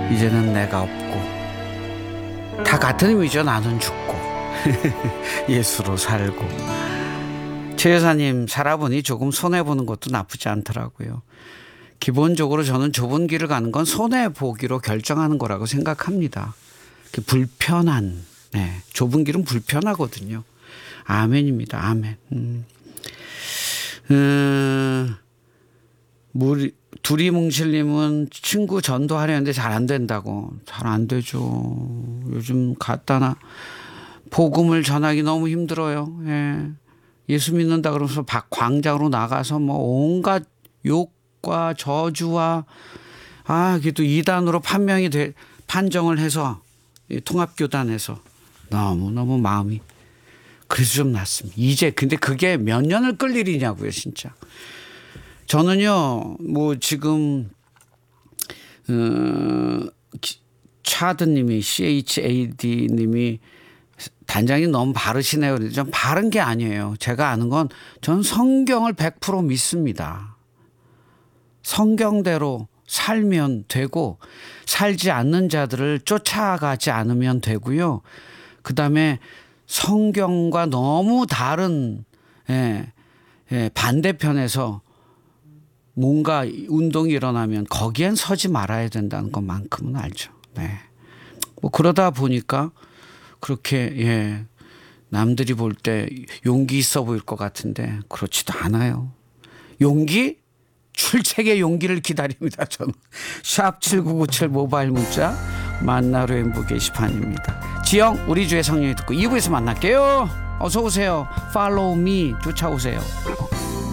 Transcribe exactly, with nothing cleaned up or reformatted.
이제는 내가 없고 다 같은 의미죠. 나는 죽고 예수로 살고. 최 여사님 살아보니 조금 손해보는 것도 나쁘지 않더라고요. 기본적으로 저는 좁은 길을 가는 건 손해보기로 결정하는 거라고 생각합니다. 불편한, 네, 좁은 길은 불편하거든요. 아멘입니다. 아멘. 음. 음, 무리, 두리뭉실님은 친구 전도하려는데 잘 안 된다고. 잘 안 되죠. 요즘 갖다나 복음을 전하기 너무 힘들어요. 예. 예수 믿는다 그러면서 광장으로 나가서 뭐 온갖 욕과 저주와 아, 이게 또 이단으로 판명이 돼, 판정을 해서 통합교단에서 너무너무 마음이 그래서 좀 났습니다. 이제 근데 그게 몇 년을 끌 일이냐고요, 진짜. 저는요, 뭐 지금 어, 차드님이 씨에이치에이디님이 단장님 너무 바르시네요. 좀 바른 게 아니에요. 제가 아는 건 전 성경을 백 퍼센트 믿습니다. 성경대로 살면 되고 살지 않는 자들을 쫓아가지 않으면 되고요. 그다음에 성경과 너무 다른 예, 예, 반대편에서 뭔가 운동이 일어나면 거기엔 서지 말아야 된다는 것만큼은 알죠. 네. 뭐 그러다 보니까 그렇게 예, 남들이 볼 때 용기 있어 보일 것 같은데 그렇지도 않아요. 용기? 출첵의 용기를 기다립니다. 저는 샵 칠구구칠 모바일 문자 만나로 행보 게시판입니다. 지영 우리 주의 성령이 듣고 이 부에서 만날게요. 어서 오세요. Follow me 쫓아오세요.